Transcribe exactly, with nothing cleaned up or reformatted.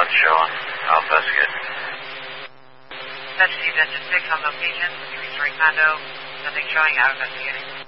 Nothing showing. I'll investigate. That's Steve, that's six on location. You reach Ring Condo. Nothing showing. Out investigating.